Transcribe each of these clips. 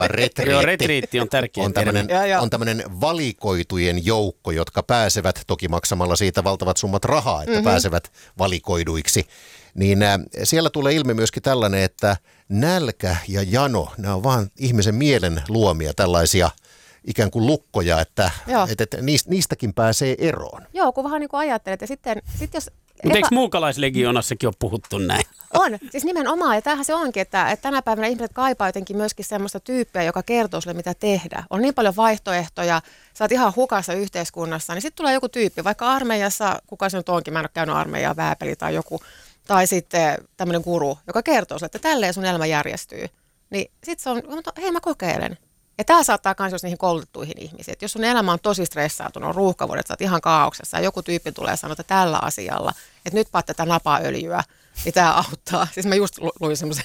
retriitti. Joo, retriitti on tärkeä. On tämmöinen valikoitujen joukko, jotka pääsevät, toki maksamalla siitä valtavat summat rahaa, että pääsevät valikoiduiksi. Niin siellä tulee ilmi myöskin tällainen, että nälkä ja jano, nämä on vaan ihmisen mielen luomia tällaisia ikään kuin lukkoja, että niistäkin pääsee eroon. Joo, kun vähän niin kuin ajattelet. Ja sitten jos... Mutta eikö muukalaislegionassakin ole puhuttu näin? On, siis nimenomaan. Ja tämähän se onkin, että tänä päivänä ihmiset kaipaa jotenkin myöskin semmoista tyyppiä, joka kertoo sulle, mitä tehdä. On niin paljon vaihtoehtoja, sä oot ihan hukassa yhteiskunnassa, niin sitten tulee joku tyyppi, vaikka armeijassa, kuka se nyt onkin, mä en ole käynyt armeijaa, Vääpeli tai joku, tai sitten tämmöinen guru, joka kertoo sulle, että tälleen sun elämä järjestyy. Niin sitten se on, hei mä kokeilen. Ja tämä saattaa myös niihin koulutettuihin ihmisiin. Että jos sun elämä on tosi stressaantunut, on ruuhkavuodet, sä oot ihan kaauksessa ja joku tyyppi tulee sanoa, että tällä asialla, että nyt paat tätä napaöljyä, niin tämä auttaa. Siis mä just luin semmoisen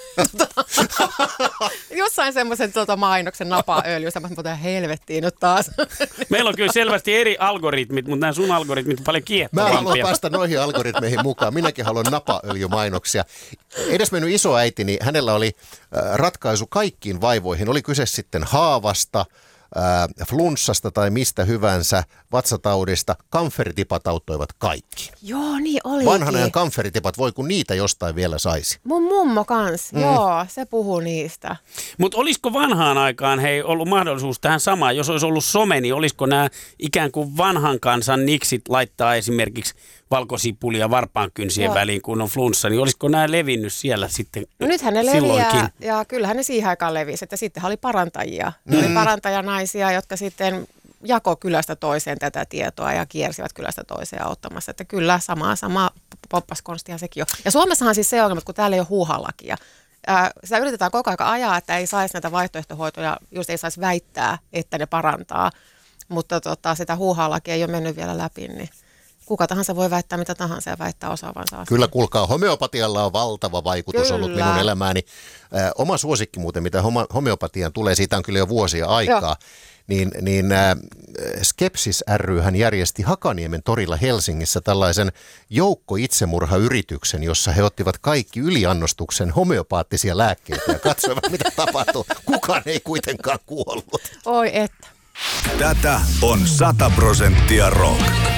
jossain semmoisen mainoksen napaöljystä, mä puhutaan helvettiin nyt taas. Meillä on kyllä selvästi eri algoritmit, mutta nämä sun algoritmit on paljon kiehtavampia. Mä haluan päästä noihin algoritmeihin mukaan. Minäkin haluan napaöljymainoksia. Edesmennyt isoäitini, hänellä oli ratkaisu kaikkiin vaivoihin. Oli kyse sitten haavasta, flunssasta tai mistä hyvänsä, vatsataudista. Kamferitipat auttoivat kaikki. Joo, niin olikin. Vanhan ajan kamferitipat, voi kun niitä jostain vielä saisi. Mun mummo kans, joo, se puhuu niistä. Mutta olisiko vanhaan aikaan ollut mahdollisuus tähän samaan, jos olisi ollut some, niin olisiko nämä ikään kuin vanhan kansan niksit laittaa esimerkiksi valkosipulia varpaankynsien väliin, kun on flunssa, niin olisiko nämä levinnyt siellä sitten nythän ne silloinkin? Leviää, ja kyllähän ne siihen aikaan levisi, että sitten oli parantajia. Oli parantajanaisia, jotka sitten jakoi kylästä toiseen tätä tietoa ja kiersivät kylästä toiseen auttamassa. Että kyllä sama poppaskonstia sekin on. Ja Suomessahan siis se ongelma, että kun täällä ei ole huuhalakia, sitä yritetään koko ajan ajaa, että ei saisi näitä vaihtoehtohoitoja, just ei saisi väittää, että ne parantaa, mutta sitä huuhalakia ei ole mennyt vielä läpi, niin kuka tahansa voi väittää mitä tahansa ja väittää osaavansa asiaa. Kyllä, kuulkaa, homeopatialla on valtava vaikutus ollut minun elämääni. Oma suosikki muuten, mitä homeopatiaan tulee, siitä on kyllä jo vuosia aikaa, niin Skepsis ry:hän järjesti Hakaniemen torilla Helsingissä tällaisen joukko-itsemurhayrityksen, jossa he ottivat kaikki yliannostuksen homeopaattisia lääkkeitä ja katsoivat, mitä tapahtuu. Kukaan ei kuitenkaan kuollut. Oi että. Tätä on 100% rock.